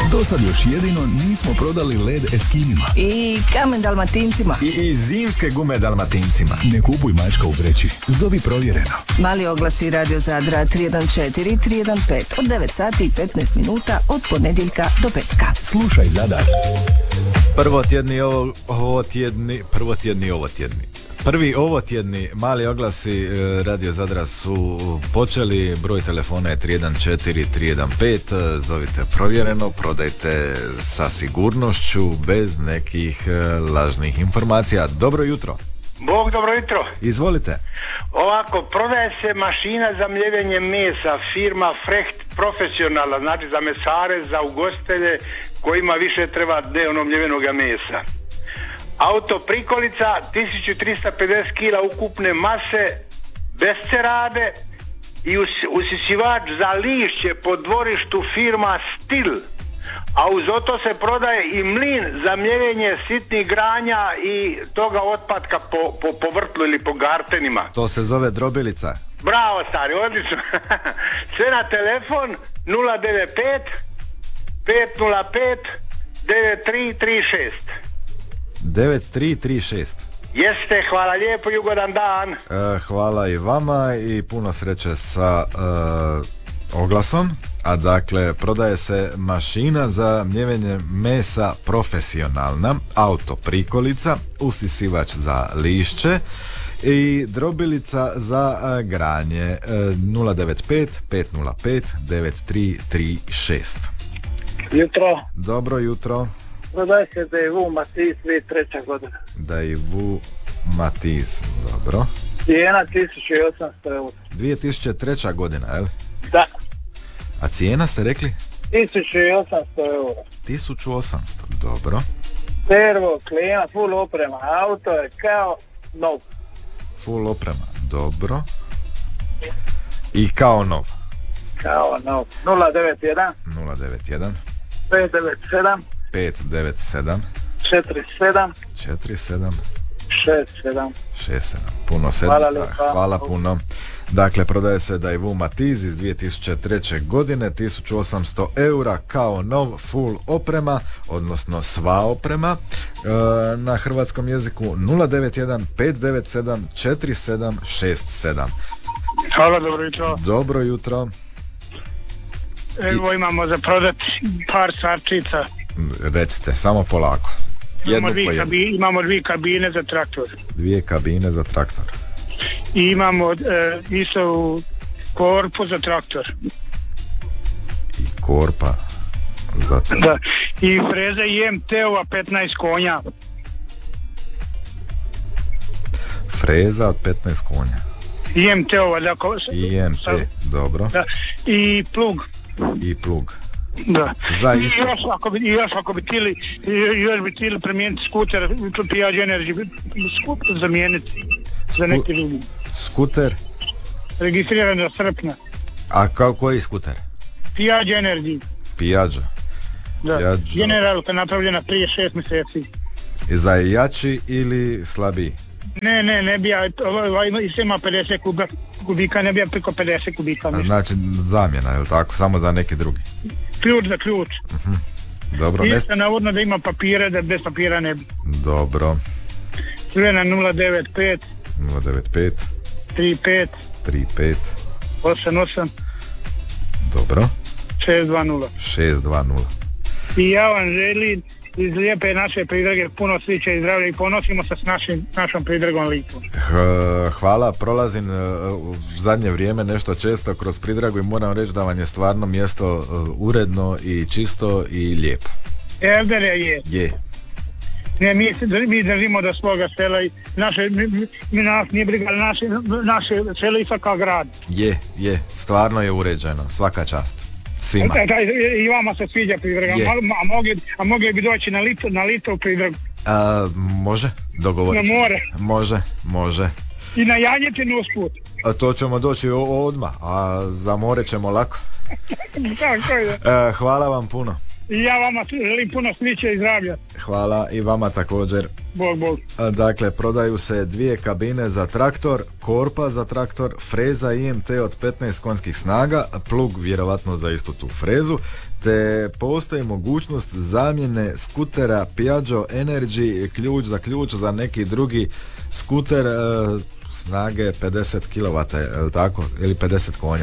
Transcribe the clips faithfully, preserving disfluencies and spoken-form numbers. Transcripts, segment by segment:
Do sad još jedino nismo prodali led Eskimima. I kamen Dalmatincima. I, i zimske gume Dalmatincima. Ne kupuj mačka u vreći. Zovi Provjereno. Mali oglasi Radio Zadra tri jedan četiri tri jedan pet od devet sati i petnaest minuta od ponedjeljka do petka. Slušaj Zadar. Prvotjedni ovo, ovo tjedni, prvotjedni ovo tjedni. Prvi ovotjedni mali oglasi Radio Zadra su počeli, broj telefona je tri jedan četiri tri jedan pet, zovite Provjereno, prodajte sa sigurnošću, bez nekih lažnih informacija. Dobro jutro. Bog, dobro jutro. Izvolite. Ovako, prodaje se mašina za mljevenje mesa, firma Frecht profesionalna, znači za mesare, za ugostitelje kojima više treba dnevno mljevenoga mesa. Auto prikolica, tisuću trista pedeset kila ukupne mase, bez cerade i us, usisivač za lišće po dvorištu firma Stil. A uz to se prodaje i mlin za mljevenje sitnih granja i toga otpatka po, po, po vrtlu ili po gartenima. To se zove drobilica. Bravo stari, odlično. Sve na telefon nula devet pet pet nula pet devet tri tri šest. devet tri tri šest. Jeste, hvala lijepo i ugodan dan. E, hvala i vama i puno sreće sa e, oglasom. A dakle, prodaje se mašina za mljevenje mesa profesionalna, auto prikolica, usisivač za lišće i drobilica za e, granje. e, nula devet pet pet nula pet devet tri tri šest. Jutro. Dobro jutro. Prodaje se Daewoo Matiz dvije tisuće treća godina. Daewoo Matiz, dobro. Cijena tisuću osamsto eura. dvije tisuće treća godina, jel? Da. A cijena ste rekli? tisuću osamsto eura. tisuću osamsto, dobro. Servo, klima, full oprema. Auto je kao nov. Full oprema, dobro. I kao nov. Kao nov. nula devet jedan nula devet jedan pet devet sedam pet devet sedam četiri sedam četiri sedam šest sedam. šest sedam. Puno sedam. Hvala lijepa. Hvala puno. Dakle, prodaje se Daewoo Matiz iz dvije tisuće treće godine, tisuću osamsto eura, kao nov, full oprema, odnosno sva oprema. E, na hrvatskom jeziku nula devet jedan pet devet sedam četiri sedam šest sedam. Hvala, dobro jutro. Dobro jutro. Evo imamo za prodat par sarčica. Recite, samo polako. Imamo dvije, kabine, imamo dvije kabine za traktor. Dvije kabine za traktor. I imamo e, isto korpu za traktor. I korpa za traktor. Da. I freza I M T-ova petnaest konja. Freza od petnaest konja. I M T-ova, da. I M T, dobro. Da. I plug. I plug. Da. Za I isto... još ako bi, još ako bi tili, još bi tili primijeniti skuter, Piaggio Energy, skuter zamijeniti za neki drugi. Skuter? Registriran za srpnja. A kao koji skuter? Piaggio Energy. Piaggio. Da. Piaggio. Generalka napravljena prije šest mjeseci. I za jači ili slabiji? Ne, ne, ne bi ja, ovaj ima pedeset kuba, kubika, ne bi ja preko pedeset kubika. A znači zamjena, je li tako? Samo za neki drugi? Ključ za ključ. Uh-huh. Dobro. Isto navodno da ima papire, da bez papira ne bi. Dobro. Sve na nula devet pet nula devet pet tri pet tri pet osam osam Dobro. šest dva nula šest dva nula. I ja vam želim iz lijepe naše pridrage puno sreće i zdravlja i ponosimo se s našim, našom pridragom Likom. Hvala, prolazim u zadnje vrijeme nešto često kroz pridragu i moram reći da vam je stvarno mjesto uredno i čisto i lijepo. Elderja je. Je. Ne, mi, mi držimo do svoga sela i naše, mi, mi nas nije briga naše, naše selo i svaka grad. Je, je, stvarno je uređeno, svaka čast. Svima. Da, da, i vama se sviđa pridraga, a, a, mogli, a mogli bi doći na lito, na lito pridragu. A, može, dogovoriti. Na more. Može, može. I na janjetinu usput. A to ćemo doći odmah, a za more ćemo lako. Tako je. E, hvala vam puno. I ja vama želim puno sreće i zdravlja. Hvala i vama također. Bog, bog. Dakle, prodaju se dvije kabine za traktor, korpa za traktor, freza I M T od petnaest konjskih snaga, plug vjerovatno za istu tu frezu, te postoji mogućnost zamjene skutera Piaggio Energy ključ za ključ za neki drugi skuter e, snage pedeset kilovata, je li tako? Ili pedeset konja.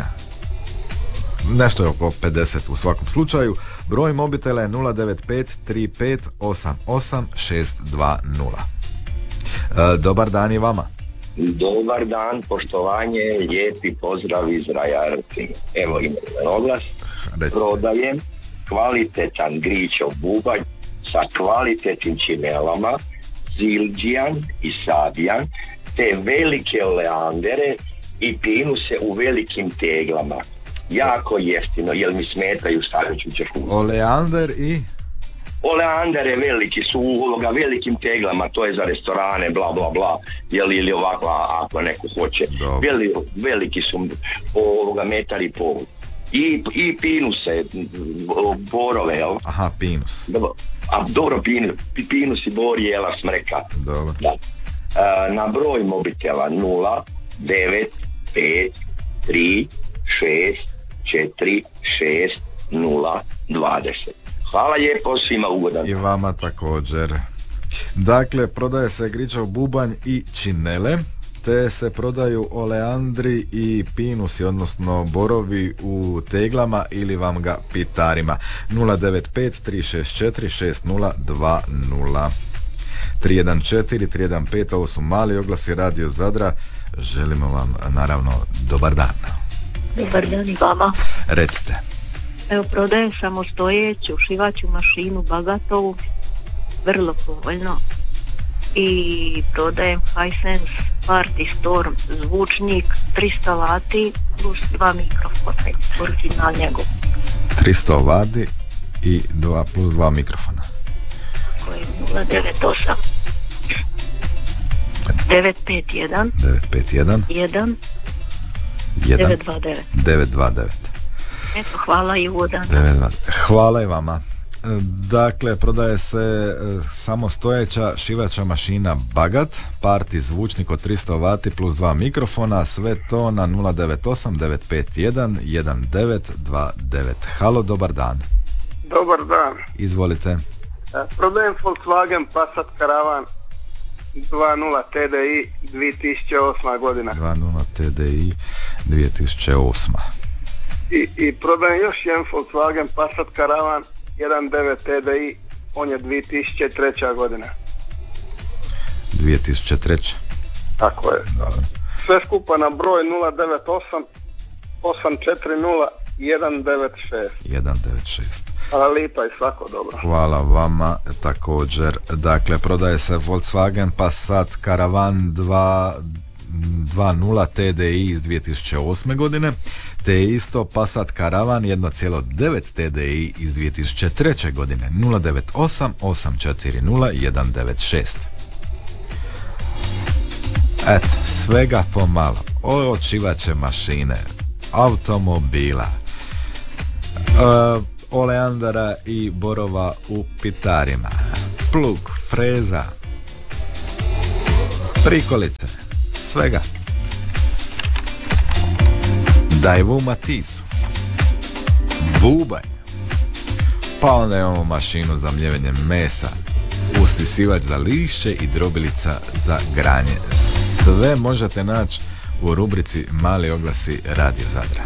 Nešto je oko pedeset u svakom slučaju. Broj mobitela je nula devet pet tri pet osam osam šest dva nula. E, dobar dan i vama. Dobar dan, poštovanje, lijepi pozdrav iz Rajarci. Evo imam oglas. Prodajem kvalitetan gričov bubanj sa kvalitetnim činelama, zildžijan i sabijan, te velike oleandere i pinuse u velikim teglama. Jako jeftino, jer mi smetaju, stavit ću čehu. Oleander i? Oleandere veliki su u ovoga velikim teglama, to je za restorane, bla bla bla, jel, ili ovako ako neko hoće. Veli, veliki su ovoga metar i pol. I, i pinuse, borove, jel? Aha, pinus. Dobro, a dobro, pinus, pinus i bor, jela, smreka. Dobro. Da. A, na broj mobitela nula devet pet tri šest četiri šest nula dvadeset. Hvala lijepo, svima ugodan. I vama također. Dakle, prodaje se gričov bubanj i činele, te se prodaju oleandri i pinusi, odnosno borovi u teglama ili vam ga pitarima. Nula devet pet tri šest četiri šest nula dva nula. tri jedan četiri tri jedan pet, ovo su mali oglasi Radio Zadra. Želimo vam naravno dobar dan. Dobar dan i vama. Recite. Evo, prodajem samostojeću šivaću mašinu Bagatovu, vrlo povoljno, i prodajem Hisense Party Storm zvučnik tristo vati plus dva mikrofona, original njegov. tristo vati i dva plus dva mikrofona. Koji je nula devet osam devet pet jedan devet pet jedan jedan devet dva devet devet dva devet. Eto, hvala i ugodan. Hvala i vama. Dakle, prodaje se e, samostojeća šivača mašina Bagat, Party zvučnik od tristo vati plus dva mikrofona, sve to na nula devet osam devet pet jedan jedan devet dva devet. Halo, dobar dan. Dobar dan. Izvolite. E, prodajem Volkswagen Passat Caravan dva nula T D I dvije tisuće osma godina. dva nula T D I dvije tisuće osma. I, i prodajem još jedan Volkswagen Passat Caravan jedan devet T D I, on je dvije tisuće treća godina. dvije tisuće treća. Tako je. Dobro. Sve skupa na broj nula devet osam osam četiri nula jedan devet šest. jedan devet šest. Hvala lipa i svako dobro. Hvala vama također. Dakle, prodaje se Volkswagen Passat Caravan dva nula T D I iz dvije tisuće osme godine, te isto Passat Caravan jedan zarez devet T D I iz dvije tisuće treće godine. Nula devet osam osam četiri nula jedan devet šest. Eto, svega pomalo. Od šivaće mašine, automobila, uh, oleandara i borova u pitarima, plug, freza, prikolice, svega. Daewoo Matiz, bubanj, pa onda imamo mašinu za mljevenje mesa, usisivač za lišće i drobilica za granje. Sve možete naći u rubrici Mali oglasi Radio Zadra.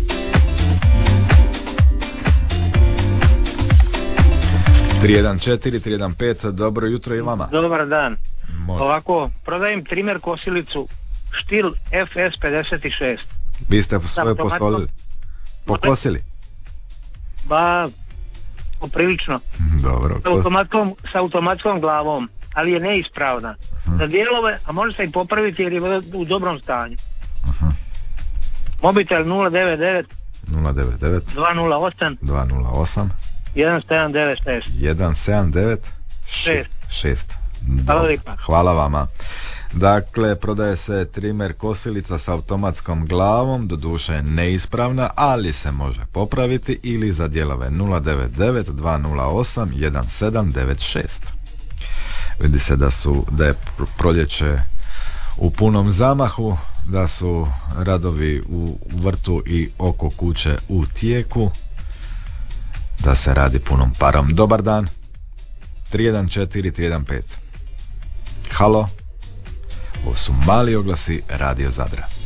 tri jedan četiri tri jedan pet, dobro jutro i vama. Dobar dan. Može. Ovako, prodajem trimer kosilicu Stihl F S pedeset šest. Vi ste svoje postolili? Pokosili? Ba, poprilično. Dobro. Sa automatskom, sa automatskom glavom, ali je neispravna. Hmm. Za dijelove, a može se i popraviti jer je u dobrom stanju. Uh-huh. Mobitel nula devet devet nula devet devet dva nula osam dva nula osam jedan sedam devet šest jedan sedam devet šest. Hvala lipa. Hvala vama. Dakle, prodaje se trimer kosilica s automatskom glavom, doduše neispravna, ali se može popraviti, ili za dijelove nula devet devet dva nula osam jedan sedam devet šest. Vidi se da su da je proljeće u punom zamahu, da su radovi u vrtu i oko kuće u tijeku, da se radi punom parom. Dobar dan. tri jedan četiri tri jedan pet. Halo. Ovo su mali oglasi Radio Zadra.